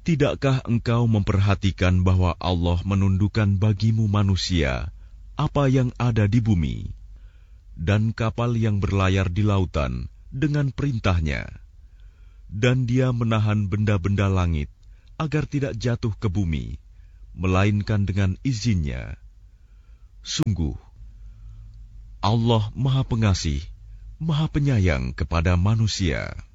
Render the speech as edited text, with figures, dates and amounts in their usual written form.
Tidakkah engkau memperhatikan bahwa Allah menundukkan bagimu manusia apa yang ada di bumi, dan kapal yang berlayar di lautan dengan perintahnya, dan Dia menahan benda-benda langit agar tidak jatuh ke bumi, melainkan dengan izinnya. Sungguh, Allah Maha Pengasih, Maha Penyayang kepada manusia.